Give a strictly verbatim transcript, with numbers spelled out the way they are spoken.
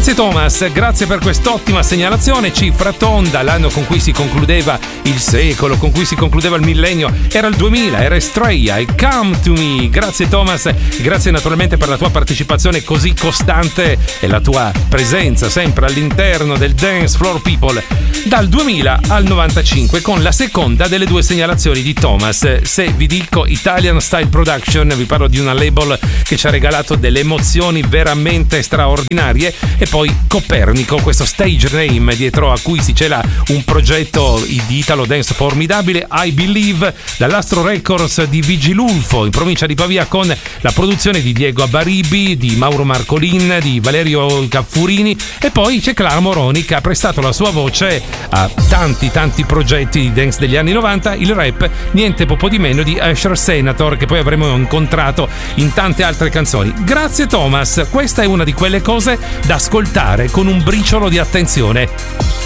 Grazie Thomas, grazie per quest'ottima segnalazione. Cifra tonda, l'anno con cui si concludeva il secolo, con cui si concludeva il millennio, era il duemila, era Estrella e Come to Me. Grazie Thomas, grazie naturalmente per la tua partecipazione così costante e la tua presenza sempre all'interno del Dance Floor People dal duemila al novantacinque, con la seconda delle due segnalazioni di Thomas. Se vi dico Italian Style Production, vi parlo di una label che ci ha regalato delle emozioni veramente straordinarie. E poi Copernico, questo stage name dietro a cui si cela un progetto di Italo Dance formidabile, I Believe, dall'Astro Records di Vigilulfo in provincia di Pavia, con la produzione di Diego Abaribi, di Mauro Marcolin, di Valerio Gaffurini, e poi c'è Clara Moroni che ha prestato la sua voce a tanti tanti progetti di dance degli anni novanta, il rap, niente poco di meno di Usher Senator, che poi avremo incontrato in tante altre canzoni. Grazie Thomas, questa è una di quelle cose da ascoltare con un briciolo di attenzione.